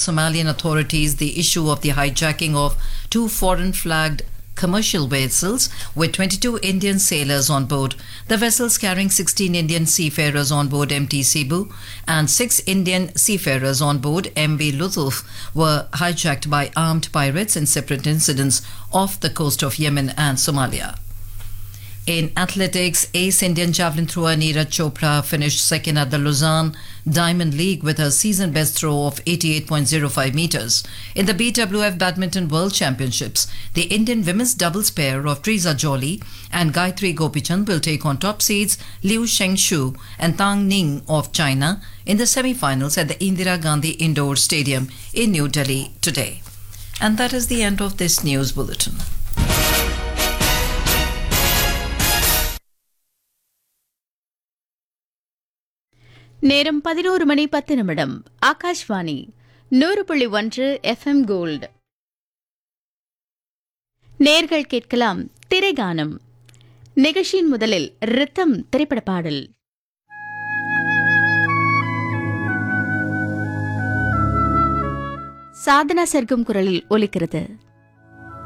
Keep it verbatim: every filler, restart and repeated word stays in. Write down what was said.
Somalian authorities the issue of the hijacking of two foreign flagged commercial vessels with twenty-two Indian sailors on board. The vessels carrying sixteen Indian seafarers on board M T Cebu and six Indian seafarers on board M V Lutuf were hijacked by armed pirates in separate incidents off the coast of Yemen and Somalia. In athletics, ace Indian javelin thrower Neeraj Chopra finished second at the Lausanne Diamond League with a season-best throw of eighty-eight point zero five meters. In the B W F Badminton World Championships, the Indian women's doubles pair of Teresa Jolly and Gayatri Gopichand will take on top seeds Liu Shengshu and Tang Ning of China in the semi-finals at the Indira Gandhi Indoor Stadium in New Delhi today. And that is the end of this news bulletin. நேரம் பதினோரு மணி பத்து நிமிடம். ஆகாஷ்வாணி நூறு புள்ளி ஒன்று FM gold. நேர்கள் கேட்கலாம் திரைகானம். நிகழ்ச்சியின் முதலில் ரித்தம் திரைப்பட பாடல். சாதனா சர்க்கம் குரலில் ஒலிக்கிறது.